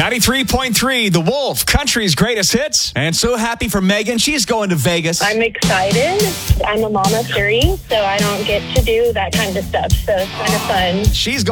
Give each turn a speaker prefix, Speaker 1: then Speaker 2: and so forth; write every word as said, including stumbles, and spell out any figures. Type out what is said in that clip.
Speaker 1: ninety-three point three, The Wolf, country's greatest hits.
Speaker 2: And so happy for Megan. She's going to Vegas.
Speaker 3: I'm excited. I'm a mom of three, so I don't get to do that kind of stuff. So it's kind of fun.
Speaker 1: She's